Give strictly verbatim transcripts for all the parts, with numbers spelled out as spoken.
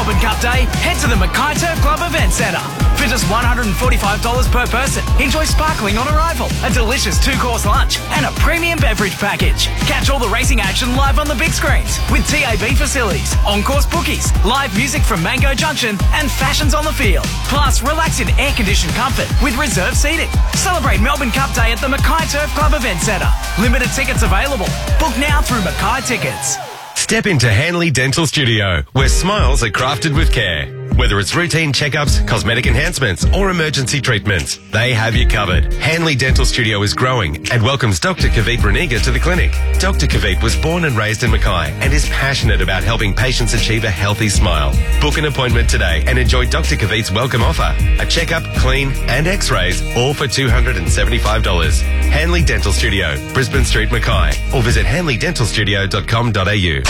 Melbourne Cup Day, head to the Mackay Turf Club Event Centre. For just one hundred forty-five dollars per person, enjoy sparkling on arrival, a delicious two-course lunch, and a premium beverage package. Catch all the racing action live on the big screens with T A B facilities, on-course bookies, live music from Mango Junction, and fashions on the field. Plus, relax in air-conditioned comfort with reserved seating. Celebrate Melbourne Cup Day at the Mackay Turf Club Event Centre. Limited tickets available. Book now through Mackay Tickets. Step into Hanley Dental Studio, where smiles are crafted with care. Whether it's routine checkups, cosmetic enhancements, or emergency treatments, they have you covered. Hanley Dental Studio is growing and welcomes Doctor Kavit Reniga to the clinic. Doctor Kavit was born and raised in Mackay and is passionate about helping patients achieve a healthy smile. Book an appointment today and enjoy Doctor Kavit's welcome offer. A checkup, clean, and x-rays, all for two hundred seventy-five dollars. Hanley Dental Studio, Brisbane Street, Mackay, or visit hanley dental studio dot com dot a u.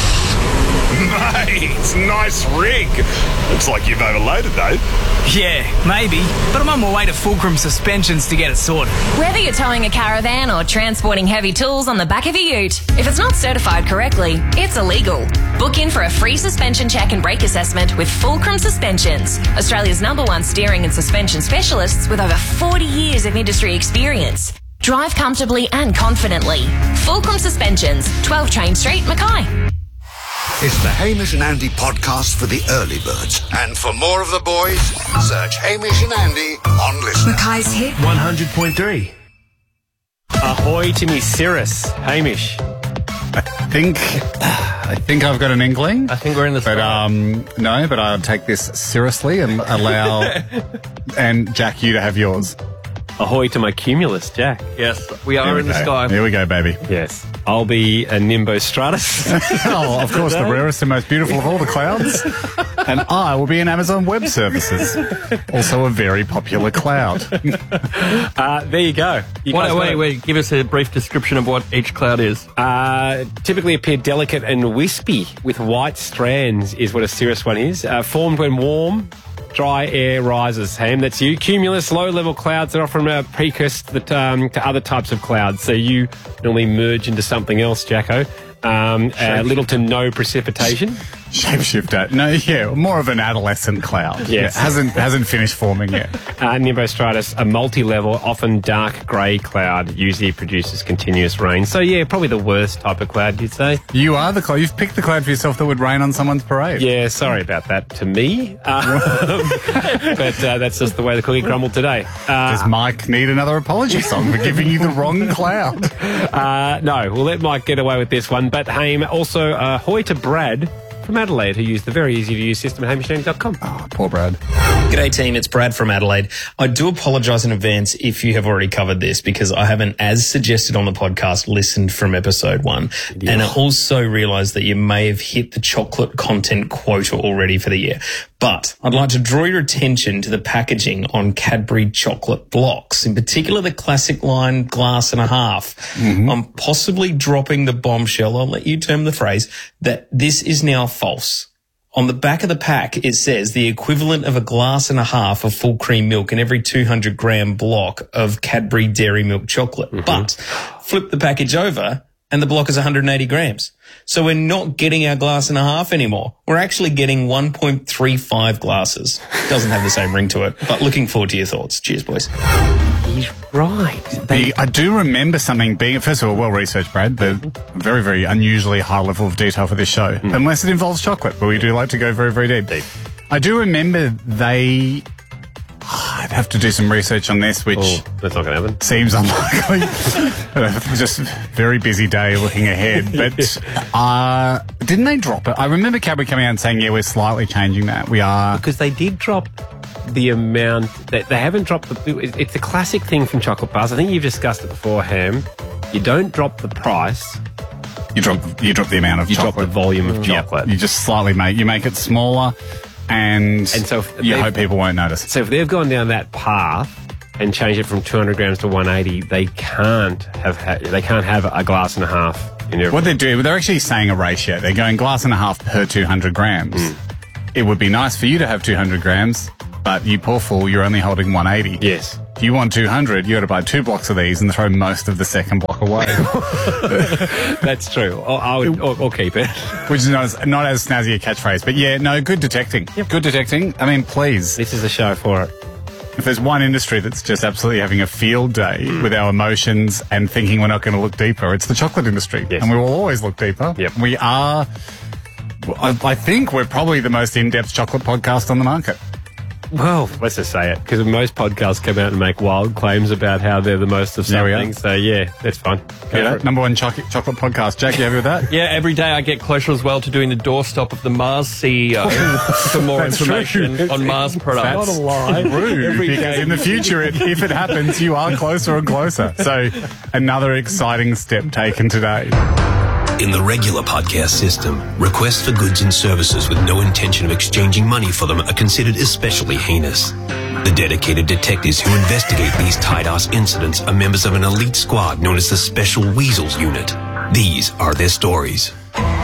Mate, nice rig. Looks like you've overloaded though. Yeah, maybe, but I'm on my way to Fulcrum Suspensions to get it sorted. Whether you're towing a caravan or transporting heavy tools on the back of a ute, if it's not certified correctly, it's illegal. Book in for a free suspension check and brake assessment with Fulcrum Suspensions, Australia's number one steering and suspension specialists with over forty years of industry experience. Drive comfortably and confidently. Fulcrum Suspensions, twelve Train Street, Mackay. It's the Hamish and Andy podcast for the early birds. And for more of the boys, search Hamish and Andy on Listener. Mackay's hit one hundred point three. Ahoy to me, Cirrus. Hamish. I think I think I've got an inkling. I think we're in the But um, no, but I'll take this seriously and allow and Jack, you to have yours. Ahoy to my cumulus, Jack. Yes, we are Here we in the go. sky. Here we go, baby. Yes. I'll be a Nimbostratus. Oh, of course, the rarest and most beautiful of all the clouds. And I will be in Amazon Web Services. Also a very popular cloud. uh, there you go. You wait, wait, wait. Give us a brief description of what each cloud is. Uh, typically appear delicate and wispy with white strands is what a cirrus one is. Uh, formed when warm, dry air rises. Ham, that's you. Cumulus, low-level clouds are often a precursor to, the, um, to other types of clouds. So you normally merge into something else, Jacko. Um, uh, little to no precipitation. Shapeshifter. No, yeah, more of an adolescent cloud. Yes. Yeah, hasn't hasn't finished forming yet. Uh, Nimbostratus, a multi-level, often dark grey cloud, usually produces continuous rain. So, yeah, probably the worst type of cloud, you'd say. You are the cloud. You've picked the cloud for yourself that would rain on someone's parade. Yeah, sorry about that to me. Uh, but uh, that's just the way the cookie crumbled today. Uh, Does Mike need another apology song for giving you the wrong cloud? Uh, no, we'll let Mike get away with this one. But, Haim, also, uh, hoy to Brad from Adelaide, who used the very easy-to-use system at hamish and andy dot com. Oh, poor Brad. G'day, team. It's Brad from Adelaide. I do apologise in advance if you have already covered this because I haven't, as suggested on the podcast, listened from episode one. Yeah. And I also realised that you may have hit the chocolate content quota already for the year. But I'd like to draw your attention to the packaging on Cadbury chocolate blocks, in particular the classic line glass and a half. Mm-hmm. I'm possibly dropping the bombshell, I'll let you term the phrase, that this is now false. On the back of the pack, it says the equivalent of a glass and a half of full cream milk in every two hundred gram block of Cadbury dairy milk chocolate. Mm-hmm. But flip the package over and the block is one hundred eighty grams. So we're not getting our glass and a half anymore. We're actually getting one point three five glasses. Doesn't have the same ring to it, but looking forward to your thoughts. Cheers, boys. He's right. They, I do remember something being, first of all, well-researched, Brad, the very, very unusually high level of detail for this show, mm. unless it involves chocolate, but we do like to go very, very deep. deep. I do remember they... I'd have to do some research on this, which oh, that's not going to happen. Seems unlikely. Just a very busy day looking ahead. But uh, didn't they drop it? I remember Cadbury coming out and saying, yeah, we're slightly changing that. We are. Because they did drop the amount. They, they haven't dropped the... It's a classic thing from chocolate bars. I think you've discussed it before, Ham. You don't drop the price. You drop, you drop the amount of you chocolate. You drop the volume of chocolate. Yep. You just slightly make... You make it smaller. And, and so you hope people won't notice. So if they've gone down that path and changed it from two hundred grams to one eighty, they can't have ha- they can't have a glass and a half in every. What they're doing, they're actually saying a ratio. They're going glass and a half per two hundred grams. Mm. It would be nice for you to have two hundred grams, but you poor fool, you're only holding one eighty. Yes. If you want two hundred, you got to buy two blocks of these and throw most of the second block away. That's true. I'll, I'll, I'll, I'll keep it. Which is not as, not as snazzy a catchphrase. But yeah, no, good detecting. Yep. Good detecting. I mean, please. This is the show for it. If there's one industry that's just absolutely having a field day mm. with our emotions and thinking we're not going to look deeper, it's the chocolate industry. Yes. And we will always look deeper. Yep. We are, I, I think we're probably the most in-depth chocolate podcast on the market. Well, let's just say it, because most podcasts come out and make wild claims about how they're the most of There we something. are. So, yeah, that's fun. Go Yeah, for it. number one chocolate, chocolate podcast. Jack, you happy with that? Yeah, every day I get closer as well to doing the doorstop of the Mars C E O for more That's information true. on Mars products. That's lie. rude, Every because day. in the future, it, if it happens, you are closer and closer. So another exciting step taken today. In the regular podcast system, requests for goods and services with no intention of exchanging money for them are considered especially heinous. The dedicated detectives who investigate these tight-ass incidents are members of an elite squad known as the Special Weasels Unit. These are their stories.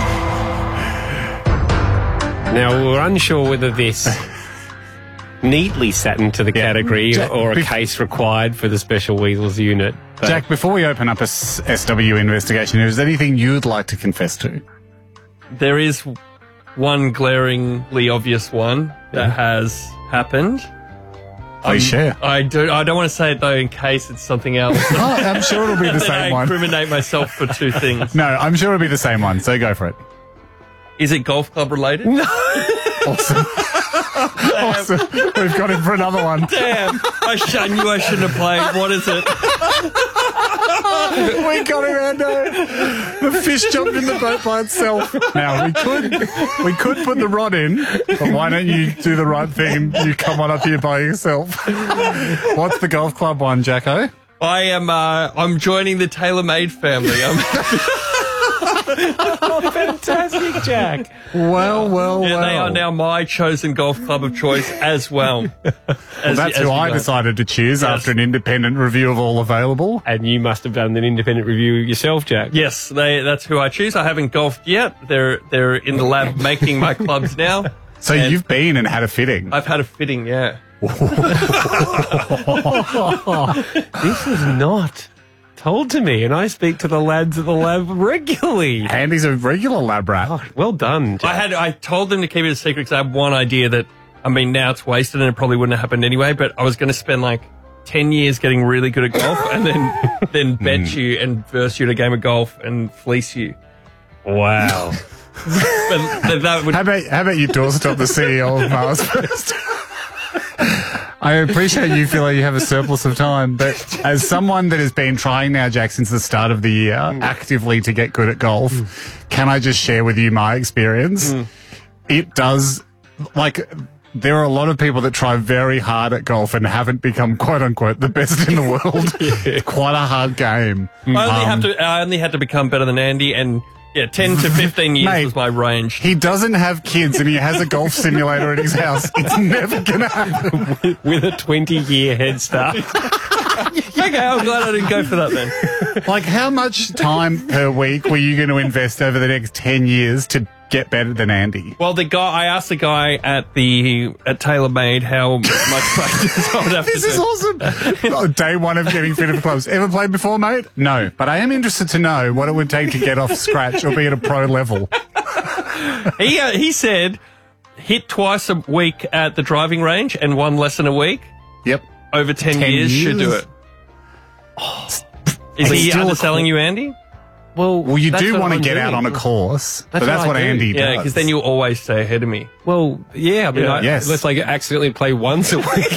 Now, we're unsure whether this neatly sat into the category Jack, or a bef- case required for the Special Weasels Unit. But Jack, before we open up a S- SW investigation, is there anything you'd like to confess to? There is one glaringly obvious one that Yeah. has happened. Please share. I do. I don't want to say it though, in case it's something else. Oh, I'm sure it'll be the Then same I one. incriminate myself for two things. No, I'm sure it'll be the same one, so go for it. Is it golf club related? No. Awesome. Awesome. We've got him for another one. Damn. I, sh- I knew I shouldn't have played. What is it? We got him, Ando. The fish jumped in the boat by itself. Now, we could we could put the rod in, but why don't you do the right thing and you come on up here by yourself? What's the golf club one, Jacko? I am. Uh, I'm joining the TaylorMade family. I'm, oh, fantastic, Jack. Well, well, yeah, well. they are now my chosen golf club of choice as well. Well, As- that's as who you I guys. decided to choose Yes. after an independent review of all available. And you must have done an independent review yourself, Jack. Yes, they. That's who I choose. I haven't golfed yet. They're they're in the lab making my clubs now. So And- you've been and had a fitting. I've had a fitting. Yeah. This is not told to me, and I speak to the lads at the lab regularly. Andy's a regular lab rat. Oh, well done, Jack. I had. I told them to keep it a secret because I had one idea that. I mean, now it's wasted and it probably wouldn't have happened anyway. But I was going to spend like ten years getting really good at golf, and then then bet you and verse you in a game of golf and fleece you. Wow. But th- that would. How about how about you doorstop the C E O of Mars first? I appreciate you feel like you have a surplus of time, but as someone that has been trying now, Jack, since the start of the year, actively to get good at golf, mm. can I just share with you my experience? Mm. It does, like, there are a lot of people that try very hard at golf and haven't become, quote unquote, the best in the world. yeah. Quite a hard game. I only Um, have to. I only had to become better than Andy, and yeah, ten to fifteen years Mate, was my range. He doesn't have kids and he has a golf simulator at his house. It's never going to happen. With a twenty-year head start. Okay, I'm glad I didn't go for that then. Like, how much time per week were you going to invest over the next ten years to get better than Andy? Well, the guy I asked the guy at the at TaylorMade how much practice I would have This to is do. awesome. Oh, day one of getting fit for clubs. Ever played before, mate? No. But I am interested to know what it would take to get off scratch or be at a pro level. He uh, he said hit twice a week at the driving range and one lesson a week. Yep. Over ten, ten years, years? should do it. Is But he still a underselling qu- you, Andy? Well, Well, you that's do what want to I'm get out doing. on a course, but That's that's what what I do. Andy Yeah, does. because then you'll always stay ahead of me. Well, yeah, I mean, Yeah. I, Yes. let's like accidentally play once a week.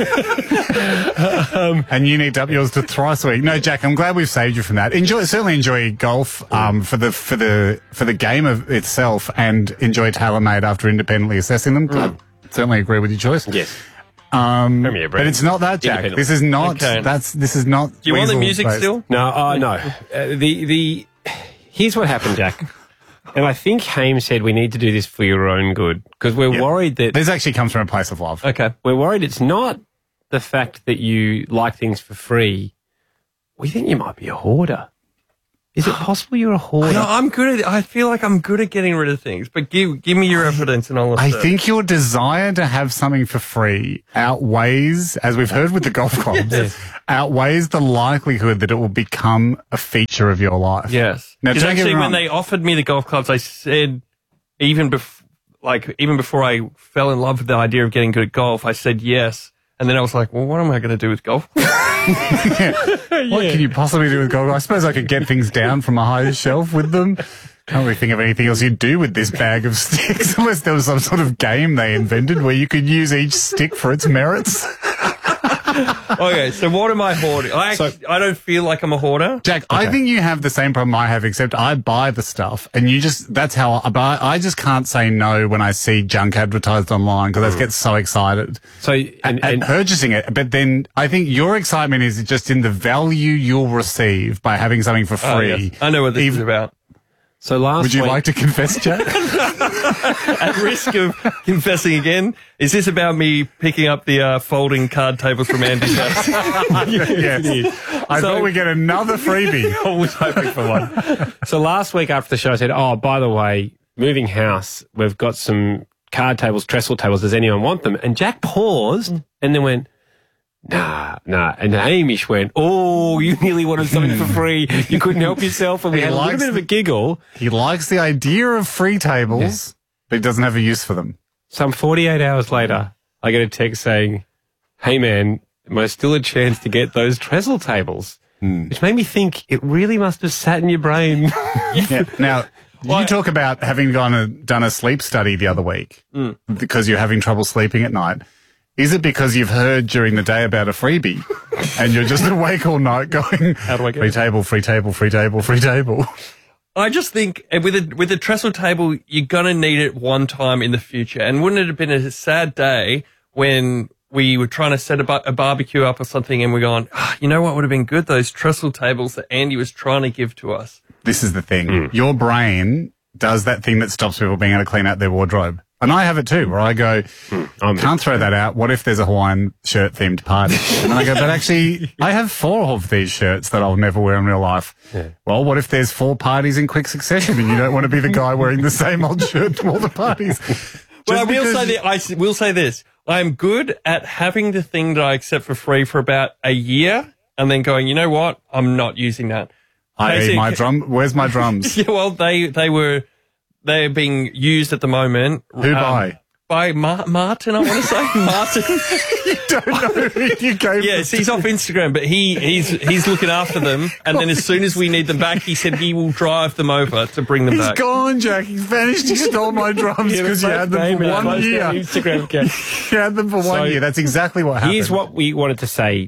And you need to up yours to thrice a week. No, Jack, I'm glad we've saved you from that. Enjoy, certainly enjoy golf um, for the for the for the game of itself, and enjoy TaylorMade after independently assessing them. I certainly agree with your choice. Yes. Um, Come here, but Brett. it's not that, Jack. Independent. This is not. Okay. That's this is not. Do you want the weasel music based. still? No, uh, no. Uh, the the here's what happened, Jack. And I think Haim said we need to do this for your own good because we're Yep. worried that This actually comes from a place of love. Okay. we're worried it's not the fact that you like things for free. We think you might be a hoarder. Is it possible you're a hoarder? No, I'm good at. I feel like I'm good at getting rid of things. But give give me your evidence and I'll. I assert. think your desire to have something for free outweighs, as we've heard with the golf clubs, Yes. outweighs the likelihood that it will become a feature of your life. Yes. Now, Because don't get actually, me when wrong. they offered me the golf clubs, I said, even before, like, even before I fell in love with the idea of getting good at golf, I said yes. And then I was like, well, what am I going to do with golf? What can you possibly do with golf? I suppose I could get things down from a higher shelf with them. Can't really think of anything else you'd do with this bag of sticks unless there was some sort of game they invented where you could use each stick for its merits. Okay, so what am I hoarding? I actually, I don't feel like I'm a hoarder. Jack, I think you have the same problem I have, except I buy the stuff and you just, that's how I buy. I just can't say no when I see junk advertised online because I just get so excited. So, and, and, and and purchasing it. But then I think your excitement is just in the value you'll receive by having something for Oh, free. yes. I know what this Even- is about. so last Would you week, like to confess, Jack? At risk of confessing again, is this about me picking up the uh, folding card tables from Andy's house? Yes. I So- thought we'd get another freebie. I was hoping for one. So last week after the show, I said, oh, by the way, moving house, we've got some card tables, trestle tables. Does anyone want them? And Jack paused and then went, nah, nah. And Hamish went, oh, you nearly wanted something for free. You couldn't help yourself. And we He had a little likes bit of a the- giggle. He likes the idea of free tables, but he doesn't have a use for them. Some forty-eight hours later, I get a text saying, hey, man, am I still a chance to get those trestle tables? Which made me think it really must have sat in your brain. Yeah. Now, you talk about having gone and done a sleep study the other week because you're having trouble sleeping at night. Is it because you've heard during the day about a freebie and you're just awake all night going, How do I get free it? table, free table, free table, free table? I just think uh, with a with a trestle table, you're gonna need it one time in the future. And wouldn't it have been a sad day when we were trying to set a, bu- a barbecue up or something, and we're going, oh, you know what would have been good? Those trestle tables that Andy was trying to give to us. This is the thing. Hmm. Your brain does that thing that stops people being able to clean out their wardrobe. And I have it too, where I go, I'm- can't throw that out. What if there's a Hawaiian shirt themed party? And I go, but actually, I have four of these shirts that I'll never wear in real life. Well, what if there's four parties in quick succession and you don't want to be the guy wearing the same old shirt to all the parties? But I Just will because- say that I s- will say this: I am good at having the thing that I accept for free for about a year, and then going, you know what? I'm not using that. I Basically- my drum. Where's my drums? Yeah, well, they they were they are being used at the moment. Who by? By Mar- Martin, I want to say Martin. Don't know who you gave. Yes, he's off Instagram, but he he's he's looking after them. And then as soon as we need them back, he said he will drive them over to bring them He's back. gone, Jack. He's vanished. He stole my drums because you had them for one year. Instagram account. You had them for one So, year. That's exactly what happened. Here's what we wanted to say.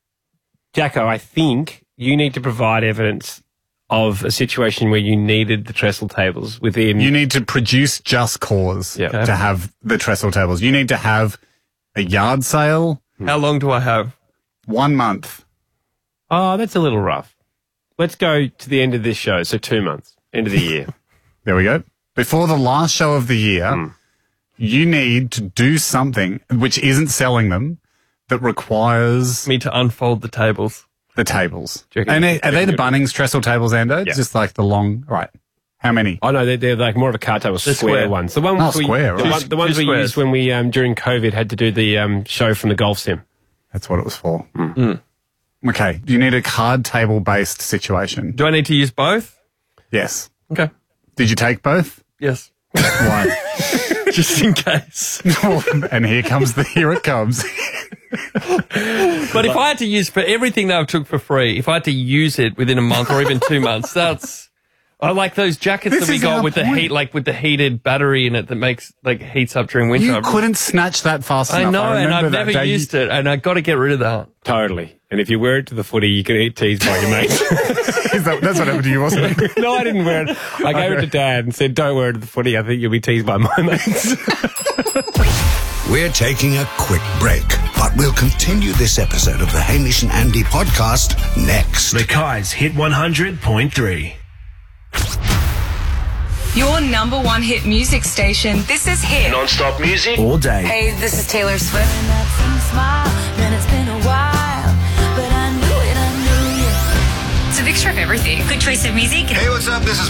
Jacko, I think you need to provide evidence of a situation where you needed the trestle tables within... You need to produce just cause Yeah. to have the trestle tables. You need to have a yard sale, How long do I have? one month. Oh, that's a little rough. Let's go to the end of this show, so two months, end of the year. There we go. Before the last show of the year, Hmm. you need to do something which isn't selling them that requires Me to unfold the tables. the tables. Do you reckon- And are, are they the do you Bunnings trestle tables, Ando? Yeah. Just like the long, right. How many? Oh, no, they're, they're like more of a card table, square, square. ones. The, one Oh, we, square, the, right. one, the ones Two we squares. used when we, um, during COVID, had to do the um, show from the golf sim. That's what it was for. Mm. Okay. You need a card table based situation. Do I need to use both? Yes. Okay. Did you take both? Yes. Why? Just in case. And here comes the, here it comes. But if I had to use for everything that I took for free, if I had to use it within a month or even two months, that's I like those jackets This that we is got our with the point. heat, like with the heated battery in it that makes like heats up during winter. You couldn't snatch that fast I enough. know, and remember I've that never day you- used it, and I got to get rid of that. Totally. And if you wear it to the footy, you can eat teased by your mates. Is that, that's what happened to you, wasn't it? No, I didn't wear it. I gave it to Dad and said, don't wear it to the footy. I think you'll be teased by my mates. We're taking a quick break, but we'll continue this episode of the Hamish and Andy podcast next. Mackay's Hit one hundred point three. Your number one hit music station. This is Hit. Non-stop music all day. Hey, this is Taylor Swift. So the mixture of everything. Good choice of music. Hey, what's up? This is